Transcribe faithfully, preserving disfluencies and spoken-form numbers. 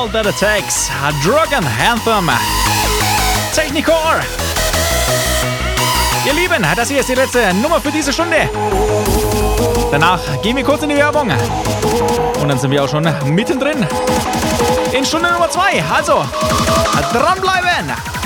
All That It Takes, Dragon Anthem, Technicore. Ihr Lieben, das hier ist die letzte Nummer für diese Stunde. Danach gehen wir kurz in die Werbung. Und dann sind wir auch schon mittendrin in Stunde Nummer zwei. Also, dranbleiben!